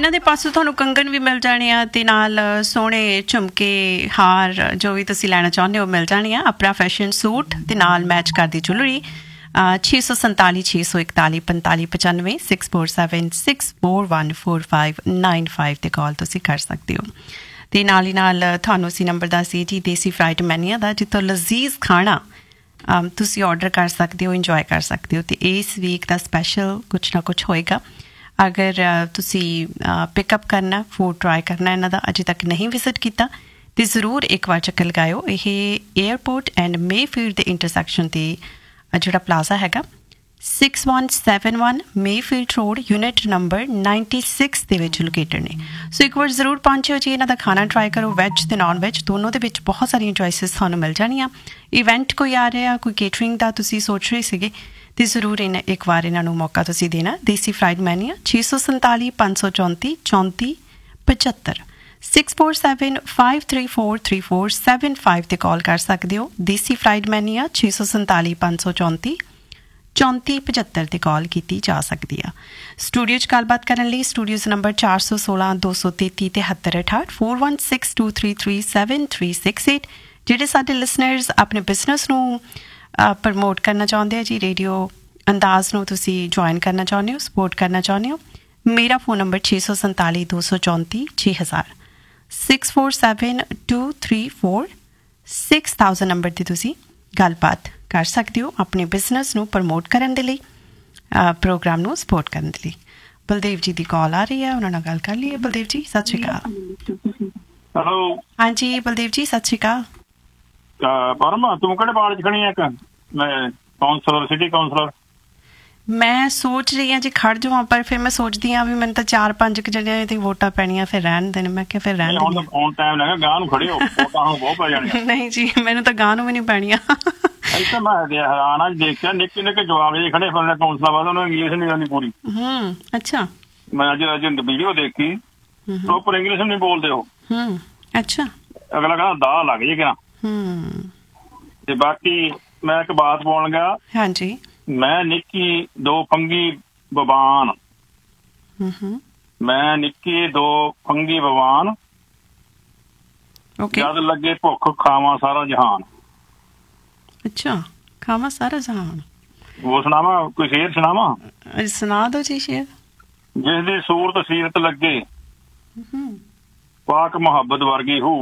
ਇਹਨਾਂ ਦੇ ਪਾਸੋਂ ਤੁਹਾਨੂੰ ਕੰਗਣ ਵੀ ਮਿਲ ਜਾਣੇ ਆ ਤੇ ਨਾਲ ਸੋਹਣੇ ਝੁਮਕੇ ਹਾਰ ਜੋ ਵੀ ਤੁਸੀਂ ਲੈਣਾ ਚਾਹੁੰਦੇ ਹੋ ਮਿਲ ਜਾਣੇ ਆ। ਆਪਣਾ ਫੈਸ਼ਨ ਸੂਟ ਤੇ ਨਾਲ ਮੈਚ ਕਰਦੀ ਜੁਐਲਰੀ 647 641 4595 6476414595 ਤੇ ਕਾਲ ਤੁਸੀਂ ਕਰ ਸਕਦੇ ਹੋ। ਤੇ ਨਾਲ ਹੀ ਨਾਲ ਤੁਹਾਨੂੰ ਅਸੀਂ ਨੰਬਰ ਦੱਸੀਏ ਜੀ ਦੇਸੀ ਫਰਾਈਡ ਮੈਨੀਆ ਦਾ, ਜਿੱਥੋਂ ਲਜ਼ੀਜ਼ ਖਾਣਾ ਤੁਸੀਂ ਆਰਡਰ ਕਰ ਸਕਦੇ ਹੋ, ਇੰਜੋਏ ਕਰ ਸਕਦੇ ਹੋ। ਤੇ ਇਸ ਵੀਕ ਦਾ ਸਪੈਸ਼ਲ ਕੁਛ ਨਾ ਕੁਛ ਹੋਏਗਾ। ਅਗਰ ਤੁਸੀਂ ਪਿਕਅਪ ਕਰਨਾ, ਫੂਡ ਟਰਾਈ ਕਰਨਾ ਇਹਨਾਂ ਦਾ ਅਜੇ ਤੱਕ ਨਹੀਂ ਵਿਜ਼ਿਟ ਕੀਤਾ ਤੇ ਜ਼ਰੂਰ ਇੱਕ ਵਾਰ ਚੱਕਰ ਲਗਾਇਓ। ਇਹ ਏਅਰਪੋਰਟ ਐਂਡ ਮੇਫੀਲਡ ਦੇ ਇੰਟਰਸੈਕਸ਼ਨ 'ਤੇ ਜਿਹੜਾ ਪਲਾਜ਼ਾ ਹੈਗਾ 6171 ਮੇਫੀਲਡ ਰੋਡ ਯੂਨਿਟ ਨੰਬਰ 96 ਦੇ ਵਿੱਚ ਲੋਕੇਟਡ ਨੇ। ਸੋ ਇੱਕ ਵਾਰ ਜ਼ਰੂਰ ਪਹੁੰਚਿਓ ਜੀ, ਇਹਨਾਂ ਦਾ ਖਾਣਾ ਟਰਾਈ ਕਰੋ। ਵੈਜ ਤੇ ਨਾਨ ਵੈਜ ਦੋਨੋਂ ਦੇ ਵਿੱਚ ਬਹੁਤ ਸਾਰੀਆਂ ਚੋਇਸਿਸ ਤੁਹਾਨੂੰ ਮਿਲ ਜਾਣੀਆਂ। ਇਵੈਂਟ ਕੋਈ ਆ ਰਿਹਾ, ਕੋਈ ਕੇਟਰਿੰਗ ਦਾ ਤੁਸੀਂ ਸੋਚ ਰਹੇ ਸੀਗੇ ਤੇ ਜ਼ਰੂਰ ਇੱਕ ਵਾਰ ਇਹਨਾਂ ਨੂੰ ਮੌਕਾ ਤੁਸੀਂ ਦੇਣਾ। ਦੇਸੀ ਫਰਾਈਡ ਮੈਨੀਆ 647 534 34 75 6475343475 ਤੇ ਕਾਲ ਕਰ ਸਕਦੇ ਹੋ। ਦੇਸੀ ਫਰਾਈਡ ਮੈਨੀਆ 647 534 34 75 ਤੇ ਕਾਲ ਕੀਤੀ ਜਾ ਸਕਦੀ ਆ। ਸਟੂਡੀਓ 'ਚ ਗੱਲਬਾਤ ਕਰਨ ਲਈ ਸਟੂਡੀਓਜ਼ ਨੰਬਰ 416 233 7368 4162337368। ਜਿਹੜੇ ਸਾਡੇ ਲਿਸਨਰਸ ਆਪਣੇ ਬਿਜ਼ਨਸ ਨੂੰ ਪ੍ਰਮੋਟ ਕਰਨਾ ਚਾਹੁੰਦੇ ਆ ਜੀ, ਰੇਡੀਓ ਅੰਦਾਜ਼ ਨੂੰ ਤੁਸੀਂ ਜੁਆਇਨ ਕਰਨਾ ਚਾਹੁੰਦੇ ਹੋ, ਸਪੋਰਟ ਕਰਨਾ ਚਾਹੁੰਦੇ ਹੋ, ਮੇਰਾ ਫੋਨ ਨੰਬਰ 647 234 6000 647234 6000 ਨੰਬਰ 'ਤੇ ਤੁਸੀਂ ਗੱਲਬਾਤ ਕਰ ਸਕਦੇ ਹੋ ਆਪਣੇ ਬਿਜ਼ਨਸ ਨੂੰ ਪ੍ਰਮੋਟ ਕਰਨ ਦੇ ਲਈ, ਪ੍ਰੋਗਰਾਮ ਨੂੰ ਸਪੋਰਟ ਕਰਨ ਦੇ ਲਈ। ਬਲਦੇਵ ਜੀ ਦੀ ਕਾਲ ਆ ਰਹੀ ਹੈ, ਉਹਨਾਂ ਨਾਲ ਗੱਲ ਕਰ ਲਈਏ। ਬਲਦੇਵ ਜੀ ਸਤਿ ਸ਼੍ਰੀ ਅਕਾਲ। ਹੈਲੋ ਹਾਂਜੀ ਬਲਦੇਵ ਜੀ ਸਤਿ ਸ਼੍ਰੀ ਅਕਾਲ। ਪਰਮਾ ਤੂੰ ਕਿਹੜੇ ਬਾਲ ਚ ਖੜੀ ਆ? ਮੈਂ ਕਾਉਂਸਲਰ, ਸਿਟੀ ਕਾਉਂਸਲਰ। ਮੈਂ ਸੋਚ ਰਹੀ ਹਾਂ ਜੀ ਖੜ ਜਾਵਾਂ, ਪਰ ਫਿਰ ਮੈਂ ਸੋਚਦੀ ਹਾਂ ਵੀ ਮੈਨੂੰ ਤਾਂ 4-5 ਜਣਿਆਂ ਦੀ ਵੋਟਾਂ ਪੈਣੀਆਂ, ਫਿਰ ਰਹਿਣ ਦੇਣ। ਮੈਂ ਕਿਹਾ ਫਿਰ ਰਹਿਣ ਦੇ, ਹੁਣ ਟਾਈਮ ਲੱਗਾ, ਗਾਂ ਨੂੰ ਖੜੀ ਹੋ, ਵੋਟਾਂ ਹੁਣ ਬਹੁਤ ਪੈ ਜਾਣੀਆਂ। ਨਹੀਂ ਜੀ ਮੈਨੂੰ ਤਾਂ ਗਾਂ ਨੂੰ ਵੀ ਨਹੀਂ ਪੈਣੀਆਂ। ਇੱਥੇ ਮੈਂ ਹੈਰਾਨ ਆ, ਦੇਖਿਆ ਨਿੱਕੇ ਨਿੱਕੇ ਜਵਾਬ ਜੇ ਖੜੇ ਫਿਰਦੇ ਕਾਉਂਸਲਰ ਬਾਅਦ, ਉਹਨੂੰ ਇੰਗਲਿਸ਼ ਨਹੀਂ ਆਉਂਦੀ ਪੂਰੀ। ਅੱਛਾ। ਮੈਂ ਅੱਜ ਵੀਡੀਓ ਦੇਖੀ, ਪ੍ਰੋਪਰ ਇੰਗਲਿਸ਼ ਨਹੀਂ ਬੋਲਦੇ ਉਹ। ਅੱਛਾ। ਅਗਲਾ ਕਹਿੰਦਾ ਦਾ ਲੱਗ ਜੇ ਕਿਆ। ਤੇ ਬਾਕੀ ਮੈਂ ਇੱਕ ਬਾਤ ਬੋਲਣ ਗਿਆ। ਹਾਂਜੀ। ਮੈਂ ਨਿੱਕੀ ਦੋ ਫੰਗੀ ਬਬਾਨ, ਮੈਂ ਨਿੱਕੀ ਦੋ ਫੰਗੀ ਬਬਾਨ, ਜਦ ਲੱਗੇ ਭੁੱਖ ਖਾਵਾਂ ਸਾਰਾ ਜਹਾਨ। ਅੱਛਾ, ਖਾਵਾਂ ਸਾਰਾ ਜਹਾਨ। ਉਹ ਸੁਣਾਵਾਂ, ਕੋਈ ਸ਼ੇਰ ਸੁਣਾਵਾਂ? ਸੁਣਾ ਦੋ ਜੀ ਸ਼ੇਰ। ਜਿਸ ਦੀ ਸੂਰਤ ਸੀਰਤ ਲੱਗੇ, ਪਾਕ ਮੁਹੱਬਤ ਵਰਗੀ ਹੂ,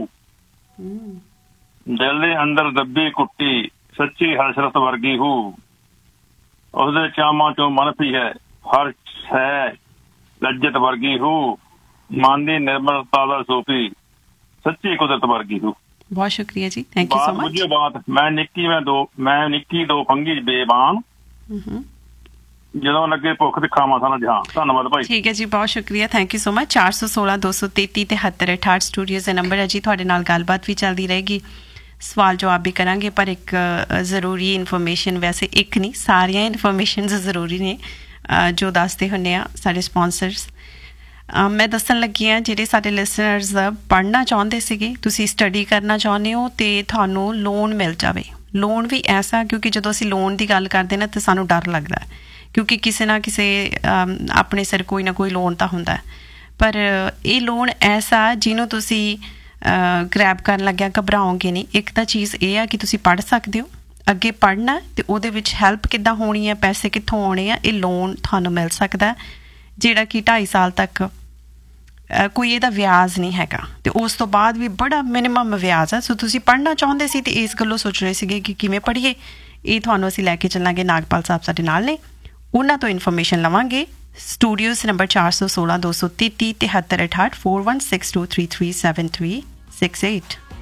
ਦਿਲ ਦੇ ਅੰਦਰ ਦੱਬੀ ਕੁੱਟੀ, ਸੱਚੀ ਹਸਰਤ ਵਰਗੀ ਹੂ, ਉਸਦੇ ਚਾਵਾਂ ਚੋਂ ਮਨਫੀ ਹੈ ਹਰ ਹੈ ਲੱਜਤ ਵਰਗੀ ਹੂ, ਮਨ ਦੀ ਨਿਰਮਲਤਾ ਦਾ ਸੂਫੀ, ਸੱਚੀ ਕੁਦਰਤ ਵਰਗੀ ਹੂ। ਬਹੁਤ ਸ਼ੁਕਰੀਆ ਜੀ, ਥੈਂਕ ਯੂ ਸੋ ਮਚ। ਬਾਤ ਮੈਂ ਨਿੱਕੀ ਦੋ ਫੰਗੀ ਬੇਬਾਨ, ਜਦੋਂ ਲੱਗੇ ਭੁੱਖ ਤੇ ਖਾਵਾਂ ਸਾਰਾ ਜਹਾਨ। ਧੰਨਵਾਦ ਭਾਈ। ਠੀਕ ਹੈ ਜੀ, ਬਹੁਤ ਸ਼ੁਕਰੀਆ, thank you so much. 416 233 7368 studios the number ਹੈ ਜੀ। ਤੁਹਾਡੇ ਨਾਲ ਗੱਲਬਾਤ ਵੀ ਚੱਲਦੀ ਰਹੇਗੀ, ਸਵਾਲ ਜਵਾਬ ਵੀ ਕਰਾਂਗੇ, ਪਰ ਇੱਕ ਜ਼ਰੂਰੀ ਇਨਫੋਰਮੇਸ਼ਨ, ਵੈਸੇ ਇੱਕ ਨਹੀਂ ਸਾਰੀਆਂ ਇਨਫੋਰਮੇਸ਼ਨ ਜ਼ਰੂਰੀ ਨੇ ਜੋ ਦੱਸਦੇ ਹੁੰਦੇ ਆ ਸਾਡੇ ਸਪੋਂਸਰਸ। ਮੈਂ ਦੱਸਣ ਲੱਗੀ ਹਾਂ, ਜਿਹੜੇ ਸਾਡੇ ਲਿਸਨਰਸ ਪੜ੍ਹਨਾ ਚਾਹੁੰਦੇ ਸੀਗੇ, ਤੁਸੀਂ ਸਟੱਡੀ ਕਰਨਾ ਚਾਹੁੰਦੇ ਹੋ ਤੇ ਤੁਹਾਨੂੰ ਲੋਨ ਮਿਲ ਜਾਵੇ। ਲੋਨ ਵੀ ਐਸਾ, ਕਿਉਂਕਿ ਜਦੋਂ ਅਸੀਂ ਲੋਨ ਦੀ ਗੱਲ ਕਰਦੇ ਨਾ ਤਾਂ ਸਾਨੂੰ ਡਰ ਲੱਗਦਾ, ਕਿਉਂਕਿ ਕਿਸੇ ਨਾ ਕਿਸੇ ਆਪਣੇ ਸਿਰ ਕੋਈ ਨਾ ਕੋਈ ਲੋਨ ਤਾਂ ਹੁੰਦਾ, ਪਰ ਇਹ ਲੋਨ ਐਸਾ ਜਿਹਨੂੰ ਤੁਸੀਂ ਗ੍ਰੈਬ ਕਰਨ ਲੱਗਿਆ ਘਬਰਾਓਗੇ ਨਹੀਂ। ਇੱਕ ਤਾਂ ਚੀਜ਼ ਇਹ ਆ ਕਿ ਤੁਸੀਂ ਪੜ੍ਹ ਸਕਦੇ ਹੋ, ਅੱਗੇ ਪੜ੍ਹਨਾ ਤੇ ਉਹਦੇ ਵਿੱਚ ਹੈਲਪ ਕਿੱਦਾਂ ਹੋਣੀ ਹੈ, ਪੈਸੇ ਕਿੱਥੋਂ ਆਉਣੇ ਆ, ਇਹ ਲੋਨ ਤੁਹਾਨੂੰ ਮਿਲ ਸਕਦਾ, ਜਿਹੜਾ ਕਿ 2.5 ਸਾਲ ਤੱਕ ਕੋਈ ਇਹਦਾ ਵਿਆਜ ਨਹੀਂ ਹੈਗਾ ਤੇ ਉਸ ਤੋਂ ਬਾਅਦ ਵੀ ਬੜਾ ਮਿਨੀਮਮ ਵਿਆਜ ਆ। ਸੋ ਤੁਸੀਂ ਪੜ੍ਹਨਾ ਚਾਹੁੰਦੇ ਸੀ ਤੇ ਇਸ ਗੱਲੋਂ ਸੋਚ ਰਹੇ ਸੀਗੇ ਕਿ ਕਿਵੇਂ ਪੜ੍ਹੀਏ, ਇਹ ਤੁਹਾਨੂੰ ਅਸੀਂ ਲੈ ਕੇ ਚੱਲਾਂਗੇ। ਨਾਗਪਾਲ ਸਾਹਿਬ ਸਾਡੇ ਨਾਲ ਨੇ, ਉਹਨਾਂ ਤੋਂ ਇਨਫੋਰਮੇਸ਼ਨ ਲਵਾਂਗੇ। Studios number 416 233 7368 4162337368।